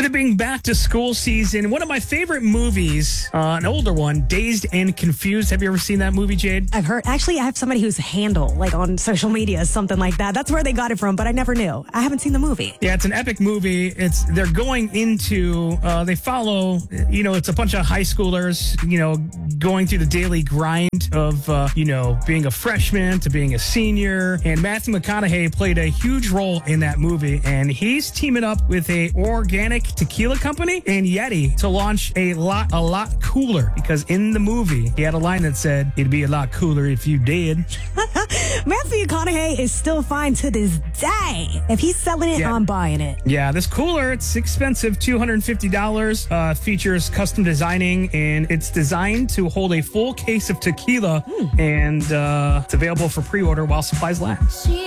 With it being back to school season, one of my favorite movies, an older one, Dazed and Confused. Have you ever seen that movie, Jade? I've heard. Actually, I have somebody whose handle, like on social media, something like that. That's where they got it from, but I never knew. I haven't seen the movie. Yeah, it's an epic movie. They're going into, they follow, it's a bunch of high schoolers, going through the daily grind of, being a freshman to being a senior. And Matthew McConaughey played a huge role in that movie. And he's teaming up with a organic tequila company and Yeti to launch a lot cooler, because in the movie he had a line that said it'd be a lot cooler if you did. Matthew McConaughey is still fine to this day. If he's selling it, I'm buying it. Yeah, this cooler, it's expensive, $250. Features custom designing, and it's designed to hold a full case of tequila, and it's available for pre-order while supplies last.